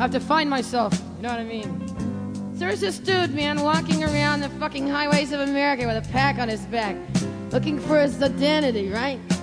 I have to find myself, you know what I mean? So there's this dude, man, walking around the fucking highways of America with a pack on his back, looking for his identity, right?